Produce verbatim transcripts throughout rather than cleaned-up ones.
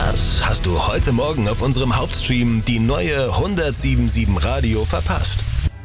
Was hast du heute Morgen auf unserem Hauptstream die neue hundertsieben Komma sieben Radio verpasst?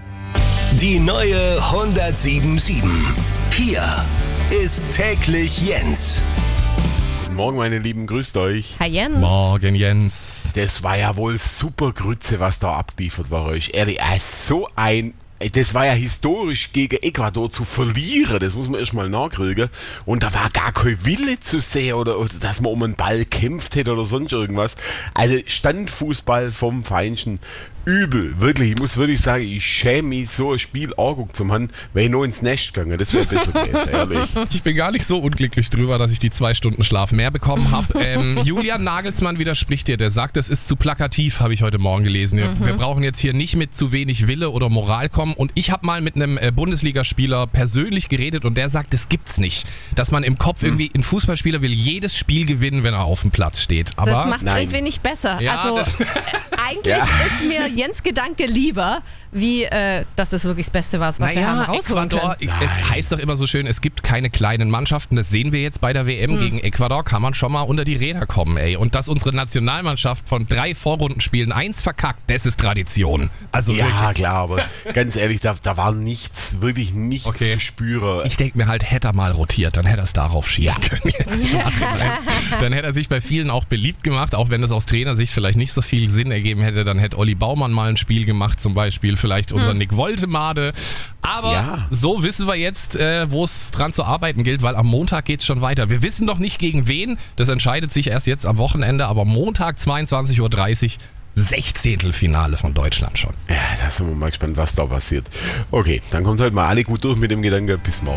Die neue hundertsieben Komma sieben. Hier ist täglich Jens. Guten Morgen, meine Lieben, grüßt euch. Hi Jens. Morgen, Jens. Das war ja wohl super Grütze, was da abgeliefert war euch. Ehrlich, äh, so ein... Das war ja historisch gegen Ecuador zu verlieren, das muss man erstmal nachkriegen. Und da war gar kein Wille zu sehen oder, oder dass man um einen Ball kämpft hätte oder sonst irgendwas. Also Standfußball vom Feinsten. Übel, wirklich. Ich muss wirklich sagen, ich schäme mich, so ein Spiel anguckt zu haben, wenn ich nur ins Nest gegangen. Das wäre besser gewesen, ehrlich. Ich bin gar nicht so unglücklich drüber, dass ich die zwei Stunden Schlaf mehr bekommen habe. Ähm, Julian Nagelsmann widerspricht dir. Der sagt, es ist zu plakativ, habe ich heute Morgen gelesen. Mhm. Wir brauchen jetzt hier nicht mit zu wenig Wille oder Moral kommen. Und ich habe mal mit einem äh, Bundesligaspieler persönlich geredet und der sagt, das gibt's nicht. Dass man im Kopf irgendwie, ein Fußballspieler will jedes Spiel gewinnen, wenn er auf dem Platz steht. Aber das macht es irgendwie nicht besser. Ja, also das- äh, eigentlich Ja. ist mir Jens Gedanke lieber, wie äh, dass das wirklich das Beste war, was wir haben Naja, rausholen Ecuador, können. es, es heißt doch immer so schön, es gibt keine kleinen Mannschaften. Das sehen wir jetzt bei der W M gegen Ecuador. Kann man schon mal unter die Räder kommen, ey. Und dass unsere Nationalmannschaft von drei Vorrundenspielen eins verkackt, das ist Tradition. Also Ja, wirklich. klar, aber ganz ehrlich, da, da war nichts, wirklich nichts Okay. zu spüren. Ich denke mir halt, hätte er mal rotiert, dann hätte er es darauf schieben können. Jetzt im Nachhinein. Dann hätte er sich bei vielen auch beliebt gemacht, auch wenn das aus Trainersicht vielleicht nicht so viel Sinn ergeben hätte. Dann hätte Olli Baumann mal ein Spiel gemacht, zum Beispiel. Vielleicht unser Nick Woltemade. Aber Ja. so wissen wir jetzt, äh, wo es dran zu arbeiten gilt, weil am Montag geht es schon weiter. Wir wissen noch nicht gegen wen. Das entscheidet sich erst jetzt am Wochenende. Aber Montag zweiundzwanzig Uhr dreißig, Sechzehntelfinale von Deutschland schon. Ja, da sind wir mal gespannt, was da passiert. Okay, dann kommt halt mal alle gut durch mit dem Gedanke. Bis morgen.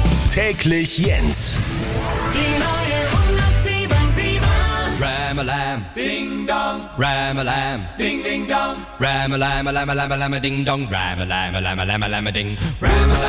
Täglich Jens. Die neue hundertsieben Komma sieben. Ram-a-lam, ding dong, ram-a-lam, ding ding dong, ram-a-lam, lam-a-lam, lam-a-ding dong, ram-a-lam, lam-a-lam, lam-a-ding, ram-a-lam.